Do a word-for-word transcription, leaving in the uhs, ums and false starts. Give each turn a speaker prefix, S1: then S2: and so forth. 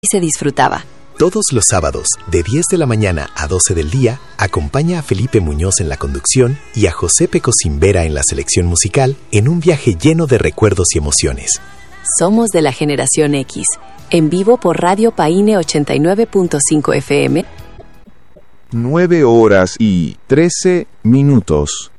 S1: y se disfrutaba.
S2: Todos los sábados, de diez de la mañana a doce del día, acompaña a Felipe Muñoz en la conducción y a José Pecosimbera en la selección musical en un viaje lleno de recuerdos y emociones.
S1: Somos de la generación X, en vivo por Radio Paine ochenta y nueve punto cinco F M.
S3: nueve horas y trece minutos.